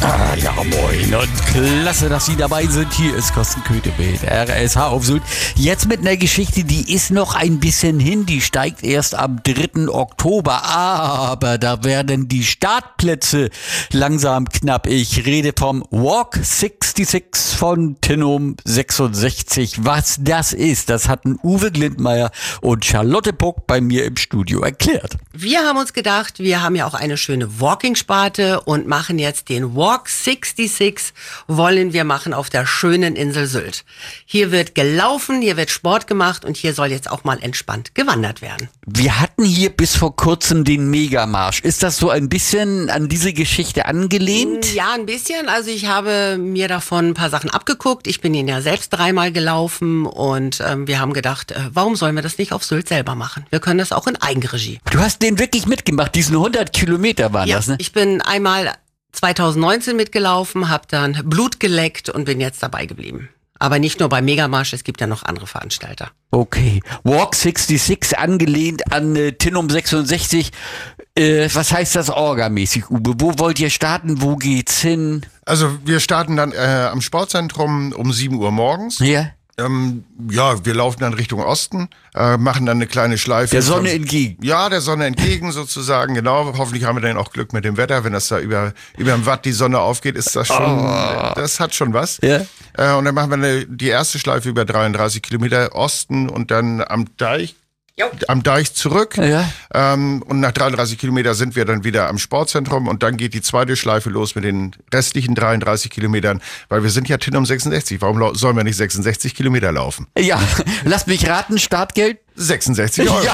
Ja, moin und klasse, dass Sie dabei sind. Hier ist Carsten Köthe mit RSH auf Sylt. Jetzt mit einer Geschichte, die ist noch ein bisschen hin. Die steigt erst am 3. Oktober. Aber da werden die Startplätze langsam knapp. Ich rede vom Walk 66 von Tinnum 66. Was das ist, das hatten Uwe Glindmeier und Charlotte Puck bei mir im Studio erklärt. Wir haben uns gedacht, wir haben ja auch eine schöne Walking-Sparte und machen jetzt den Walk 66, wollen wir machen auf der schönen Insel Sylt. Hier wird gelaufen, hier wird Sport gemacht und hier soll jetzt auch mal entspannt gewandert werden. Wir hatten hier bis vor kurzem den Megamarsch. Ist das so ein bisschen an diese Geschichte angelehnt? Ja, ein bisschen. Also ich habe mir davon ein paar Sachen abgeguckt. Ich bin ihn ja selbst 3-mal gelaufen und wir haben gedacht, warum sollen wir das nicht auf Sylt selber machen? Wir können das auch in Eigenregie. Du hast den wirklich mitgemacht, diesen 100 Kilometer waren das, ne? Ich bin einmal 2019 mitgelaufen, habe dann Blut geleckt und bin jetzt dabei geblieben. Aber nicht nur beim Megamarsch, es gibt ja noch andere Veranstalter. Okay, Walk 66 angelehnt an Tinnum 66. Was heißt das orgamäßig, Uwe? Wo wollt ihr starten? Wo geht's hin? Also wir starten dann am Sportzentrum um 7 Uhr morgens. Ja. Wir laufen dann Richtung Osten, machen dann eine kleine Schleife. Der Sonne entgegen. Ja, der Sonne entgegen sozusagen, genau. Hoffentlich haben wir dann auch Glück mit dem Wetter. Wenn das da über dem Watt die Sonne aufgeht, ist das schon, das hat schon was. Ja. Und dann machen wir die erste Schleife über 33 Kilometer Osten und dann am Deich zurück. Ja. Und nach 33 Kilometer sind wir dann wieder am Sportzentrum und dann geht die zweite Schleife los mit den restlichen 33 Kilometern, weil wir sind ja Tinnum 66. Warum sollen wir nicht 66 Kilometer laufen? Ja, lasst mich raten, Startgeld? 66 Euro.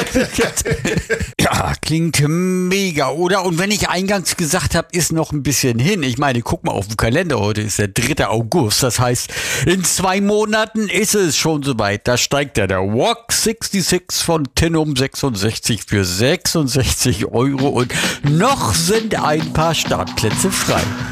Ja, klingt mega, oder? Und wenn ich eingangs gesagt habe, ist noch ein bisschen hin. Ich meine, guck mal auf den Kalender, heute ist der 3. August. Das heißt, in 2 Monaten ist es schon soweit. Da steigt der Walk 66 von Tinnum 66 für 66 Euro und noch sind ein paar Startplätze frei.